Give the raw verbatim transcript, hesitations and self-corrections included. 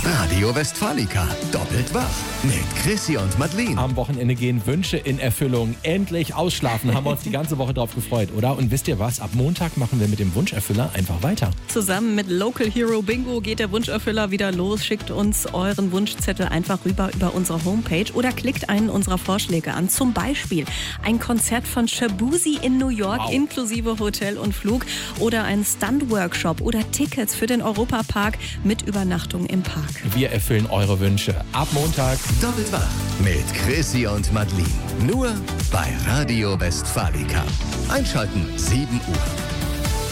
Radio Westfalica, doppelt wach mit Chrissy und Madeleine. Am Wochenende gehen Wünsche in Erfüllung. Endlich ausschlafen, haben wir uns die ganze Woche drauf gefreut, oder? Und wisst ihr was? Ab Montag machen wir mit dem Wunscherfüller einfach weiter. Zusammen mit Local Hero Bingo geht der Wunscherfüller wieder los. Schickt uns euren Wunschzettel einfach rüber über unsere Homepage oder klickt einen unserer Vorschläge an. Zum Beispiel ein Konzert von Shabuzi in New York Wow. inklusive Hotel und Flug oder ein Stunt-Workshop oder Tickets für den Europapark mit Übernachtung im Park. Wir erfüllen eure Wünsche. Ab Montag. Doppelt wach mit Chrissy und Madeleine. Nur bei Radio Westfalica. Einschalten sieben Uhr.